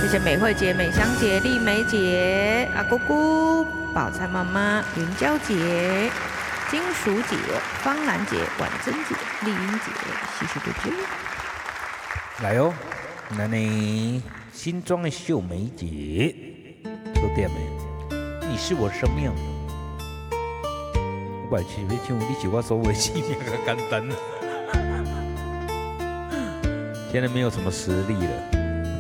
谢谢美惠姐、美香姐、丽梅姐、阿姑姑、宝钗妈妈、云娇姐、金鼠姐、方兰姐、婉珍姐、丽英姐，谢谢大家。 来哦，那你新装的秀梅姐，都点没？你是我生命。我本是要唱，你是我所谓生命的简单。现在没有什么实力了。